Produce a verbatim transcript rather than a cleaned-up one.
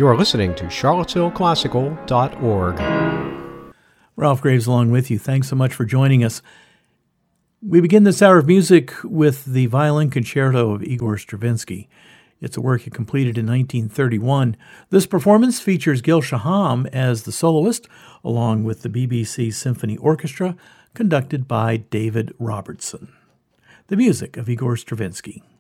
You are listening to charlottesville classical dot org. Ralph Graves along with you. Thanks so much for joining us. We begin this hour of music with the Violin Concerto of Igor Stravinsky. It's a work he completed in nineteen thirty-one. This performance features Gil Shaham as the soloist, along with the B B C Symphony Orchestra, conducted by David Robertson. The music of Igor Stravinsky.